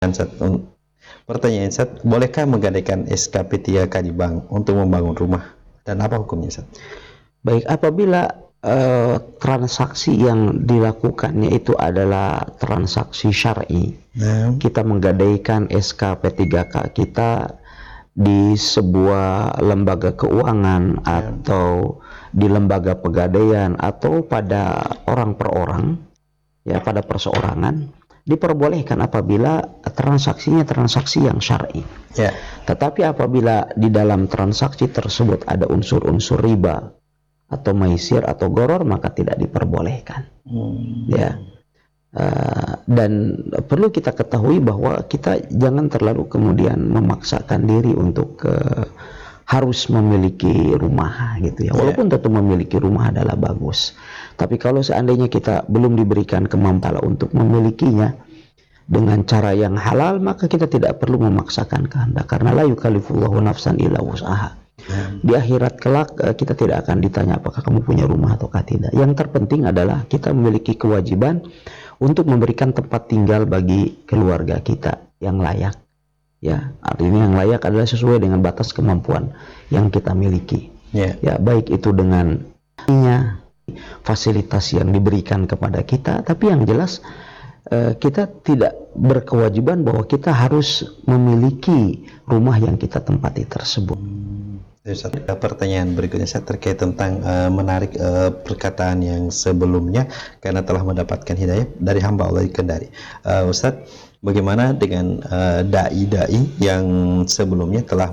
Pertanyaan Ustaz, bolehkah menggadaikan SKP 3K di bank untuk membangun rumah dan apa hukumnya Ustaz? Baik, apabila transaksi yang dilakukannya itu adalah transaksi syar'i, kita menggadaikan SKP 3K kita di sebuah lembaga keuangan atau di lembaga pegadaian atau pada orang per orang, ya pada perseorangan, diperbolehkan apabila transaksinya transaksi yang syar'i. Tetapi apabila di dalam transaksi tersebut ada unsur-unsur riba atau maisir atau goror, maka tidak diperbolehkan. Dan perlu kita ketahui bahwa kita jangan terlalu kemudian memaksakan diri untuk harus memiliki rumah gitu ya. Walaupun tentu memiliki rumah adalah bagus, tapi kalau seandainya kita belum diberikan kemampuan untuk memilikinya dengan cara yang halal, maka kita tidak perlu memaksakan kehendak, karena la yukallifullahu nafsan illa wus'aha. Di akhirat kelak kita tidak akan ditanya apakah kamu punya rumah ataukah tidak. Yang terpenting adalah kita memiliki kewajiban untuk memberikan tempat tinggal bagi keluarga kita yang layak. Ya, artinya yang layak adalah sesuai dengan batas kemampuan yang kita miliki. Ya, baik itu dengan fasilitas yang diberikan kepada kita, tapi yang jelas kita tidak berkewajiban bahwa kita harus memiliki rumah yang kita tempati tersebut. Pertanyaan berikutnya saya terkait tentang menarik perkataan yang sebelumnya, karena telah mendapatkan hidayah dari hamba Allah di Kendari. Ustadz, bagaimana dengan dai-dai yang sebelumnya telah